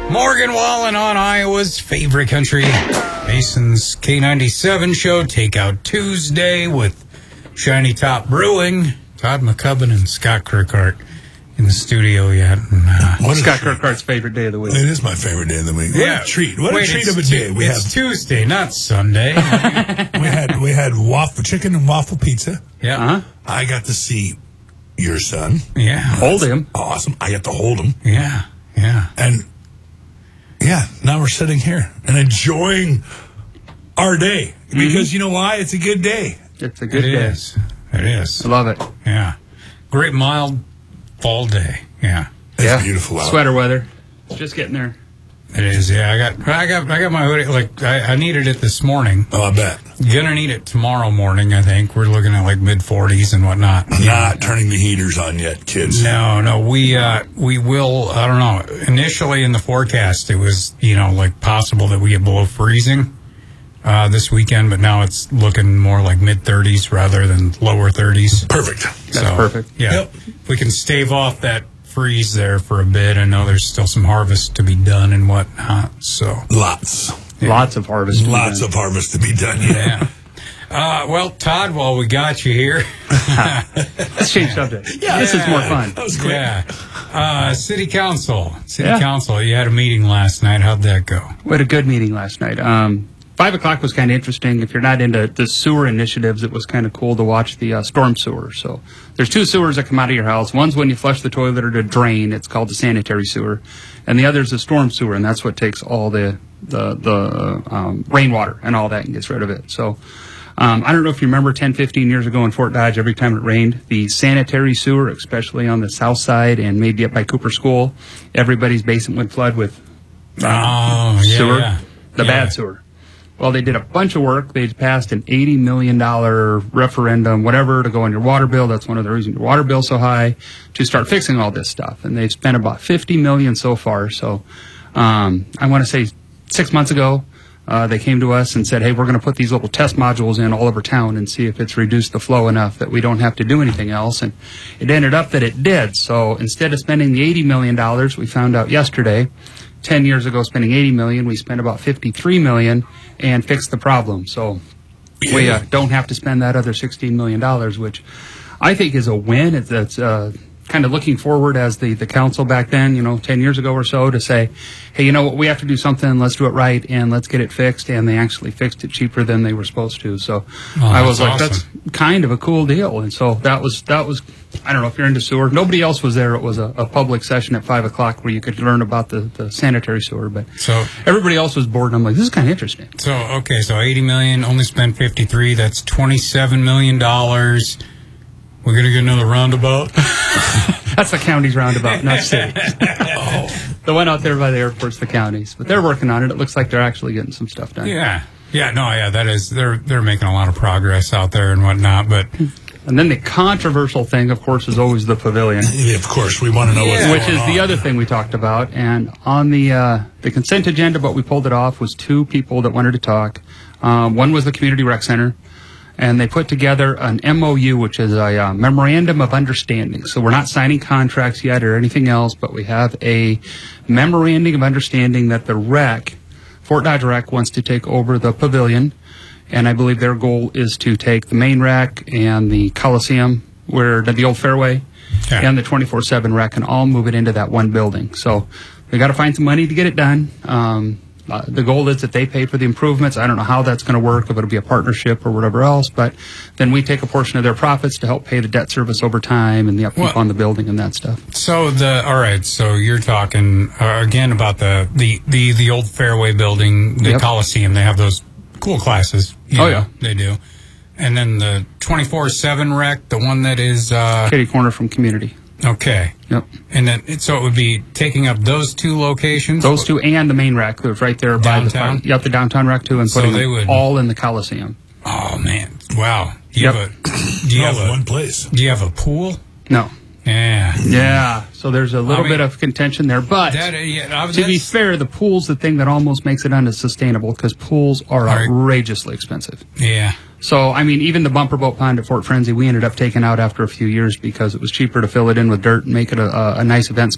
Morgan Wallen on Iowa's favorite country. Mason's K97 show, Takeout Tuesday with Shiny Top Brewing. Todd McCubbin and Scott Kirkhart in the studio yet. Scott Kirkhart's favorite day of the week. It is my favorite day of the week. What a treat. What a treat of a day. It's Tuesday, not Sunday. we had waffle chicken and waffle pizza. Yeah. Uh-huh. I got to see your son. Yeah. Hold him. Awesome. I got to hold him. Yeah. Yeah. And now we're sitting here and enjoying our day. Because you know why? It's a good day. It's a good day. It is. I love it. Yeah. Great mild fall day. Yeah. It's beautiful out. Sweater weather. Just getting there. It is. Yeah. I got my hoodie. Like I needed it this morning. Oh, I bet. Gonna need it tomorrow morning. I think we're looking at like mid-40s and whatnot. Not turning the heaters on yet, kids. No. We will. I don't know. Initially in the forecast, it was like possible that we get below freezing this weekend, but now it's looking more like mid-30s rather than lower 30s. Perfect. That's perfect. Yeah. Yep. If we can stave off that freeze there for a bit. I know there's still some harvest to be done and whatnot. So Lots of harvest. Lots of harvest to be done. Yeah. Well, Todd, while we got you here, Let's change subject. This is more fun. That was great. Yeah. City Council. You had a meeting last night. How'd that go? We had a good meeting last night. 5 o'clock was kind of interesting. If you're not into the sewer initiatives, it was kind of cool to watch the storm sewer. So there's two sewers that come out of your house. One's when you flush the toilet or to drain. It's called the sanitary sewer. And the other's the storm sewer, and that's what takes all the rainwater and all that and gets rid of it. So I don't know if you remember 10, 15 years ago in Fort Dodge, every time it rained, the sanitary sewer, especially on the south side and maybe up by Cooper School, everybody's basement would flood with sewer, the bad sewer. Well, they did a bunch of work. They passed an $80 million referendum, whatever, to go on your water bill. That's one of the reasons your water bill's so high, to start fixing all this stuff. And they've spent about $50 million so far. So I want to say 6 months ago, they came to us and said, hey, we're going to put these little test modules in all over town and see if it's reduced the flow enough that we don't have to do anything else. And it ended up that it did. So instead of spending the $80 million, we found out yesterday, 10 years ago spending $80 million, we spent about $53 million and fixed the problem. So we don't have to spend that other $16 million, which I think is a win. It's kind of looking forward as the council back then, 10 years ago or so, to say, hey, you know what, we have to do something, let's do it right, and let's get it fixed. And they actually fixed it cheaper than they were supposed to. So I was like, awesome. That's kind of a cool deal. And so that was, I don't know if you're into sewer. Nobody else was there. It was a public session at 5 o'clock where you could learn about the sanitary sewer. But so everybody else was bored, and I'm like, this is kind of interesting. So, okay, so $80 million, only spent $53. That's $27 million. We're going to get another roundabout? That's the county's roundabout, not state. The one out there by the airport's the county's. But they're working on it. It looks like they're actually getting some stuff done. Yeah. That is, they're making a lot of progress out there and whatnot, but... And then the controversial thing, of course, is always the pavilion. Yeah, of course, we want to know what's going on. Which is the other thing we talked about. And on the consent agenda, but we pulled it off, was two people that wanted to talk. One was the Community Rec Center. And they put together an MOU, which is a Memorandum of Understanding. So we're not signing contracts yet or anything else, but we have a Memorandum of Understanding that the rec, Fort Dodge Rec, wants to take over the pavilion. And I believe their goal is to take the main rec and the Coliseum, where the old Fairway, and the 24/7 rec, and all move it into that one building. So we got to find some money to get it done. The goal is that they pay for the improvements. I don't know how that's going to work, if it'll be a partnership or whatever else, but then we take a portion of their profits to help pay the debt service over time and the upkeep on the building and that stuff. So all right, so you're talking again about the old Fairway building, the Coliseum. They have those cool classes. Yeah, they do. And then the 24/7 rec, the one that is kitty corner from Community. Okay. Yep. And then, so it would be taking up those two locations? Those two and the main rack. It was right there by downtown? the downtown rack too, and putting them all in the Coliseum. Oh, man. Wow. Do you have one place. Do you have a pool? No. Yeah. Yeah. So there's a little bit of contention there. But to be fair, the pool's the thing that almost makes it unsustainable, because pools are outrageously expensive. Yeah. So, I mean, even the bumper boat pond at Fort Frenzy, we ended up taking out after a few years because it was cheaper to fill it in with dirt and make it a nice event